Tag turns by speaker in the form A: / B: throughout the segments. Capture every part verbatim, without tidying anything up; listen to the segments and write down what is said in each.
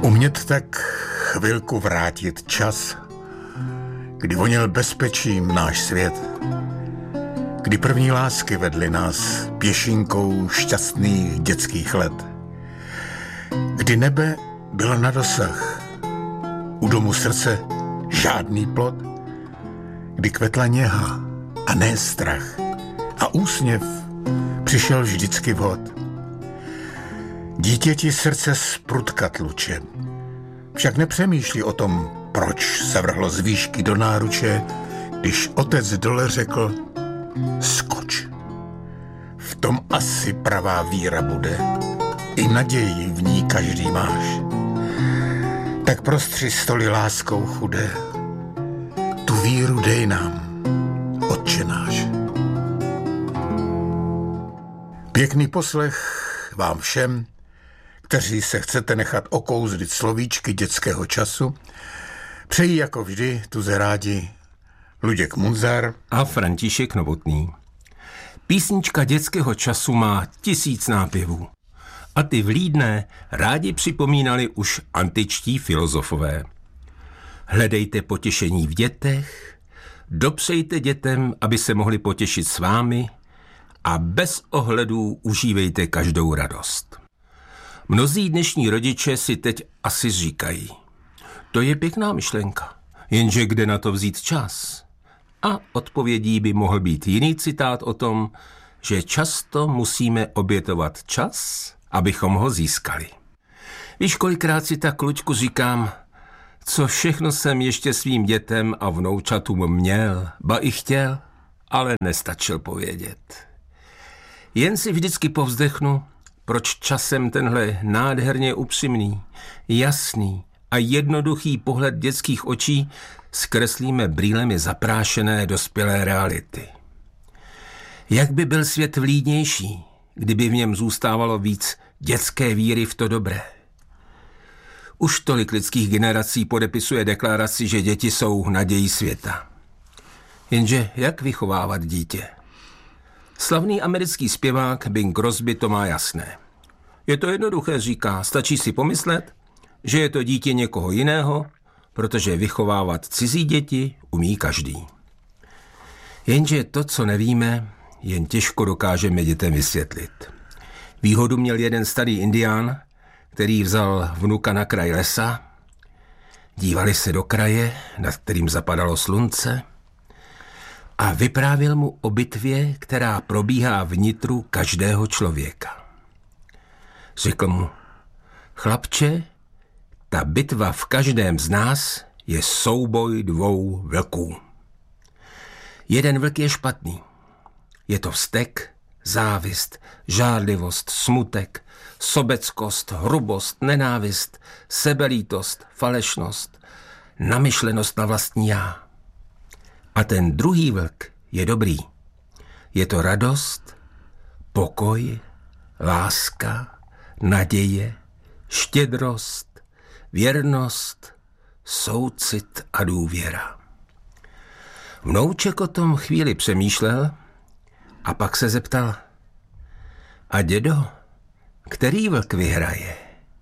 A: Umět tak chvilku vrátit čas, kdy voněl bezpečím náš svět, kdy první lásky vedly nás pěšinkou šťastných dětských let, kdy nebe bylo na dosah, u domu srdce žádný plot, kdy kvetla něha a ne strach a úsměv přišel vždycky vhod. Dítěti srdce z prutka tluče, však nepřemýšlí o tom, proč se vrhlo z výšky do náruče, když otec dole řekl skoč. V tom asi pravá víra bude, i naději v ní každý máš. Tak prostři stoly láskou chudé, tu víru dej nám, Otče náš. Pěkný poslech vám všem, kteří se chcete nechat okouzlit slovíčky dětského času. Přejí jako vždy tuze rádi Luděk Munzar
B: a František Novotný. Písnička dětského času má tisíc nápěvů. A ty vlídné rádi připomínali už antičtí filozofové. Hledejte potěšení v dětech, dopřejte dětem, aby se mohli potěšit s vámi a bez ohledů užívejte každou radost. Mnozí dnešní rodiče si teď asi říkají, to je pěkná myšlenka, jenže kde na to vzít čas? A odpovědí by mohl být jiný citát o tom, že často musíme obětovat čas, abychom ho získali. Víš, kolikrát si tak, Luďku, říkám, co všechno jsem ještě svým dětem a vnoučatům měl, ba i chtěl, ale nestačil povědět. Jen si vždycky povzdechnu, proč časem tenhle nádherně upřímný, jasný a jednoduchý pohled dětských očí zkreslíme brýlemi zaprášené dospělé reality. Jak by byl svět vlídnější, kdyby v něm zůstávalo víc dětské víry v to dobré. Už tolik lidských generací podepisuje deklaraci, že děti jsou nadějí světa. Jenže jak vychovávat dítě? Slavný americký zpěvák Bing Crosby to má jasné. Je to jednoduché, říká, stačí si pomyslet, že je to dítě někoho jiného, protože vychovávat cizí děti umí každý. Jenže to, co nevíme, jen těžko dokážeme dětem vysvětlit. Výhodu měl jeden starý indián, který vzal vnuka na kraj lesa, dívali se do kraje, nad kterým zapadalo slunce, a vyprávěl mu o bitvě, která probíhá vnitru každého člověka. Řekl mu, chlapče, ta bitva v každém z nás je souboj dvou vlků. Jeden vlk je špatný. Je to vztek, závist, žárlivost, smutek, sobeckost, hrubost, nenávist, sebelítost, falešnost, namyšlenost na vlastní já. A ten druhý vlk je dobrý. Je to radost, pokoj, láska, naděje, štědrost, věrnost, soucit a důvěra. Vnouček o tom chvíli přemýšlel a pak se zeptal, a dědo, který vlk vyhraje?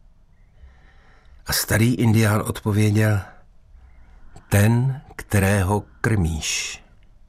B: A starý indián odpověděl, ten, kterého krmíš.